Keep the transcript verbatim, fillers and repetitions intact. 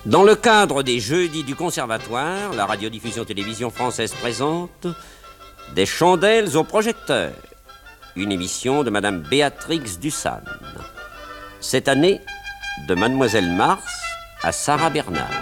Dans le cadre des Jeudis du Conservatoire, la radiodiffusion télévision française présente Des chandelles au projecteur, une émission de Madame Béatrix Dussane. Cette année, de Mademoiselle Mars à Sarah Bernard.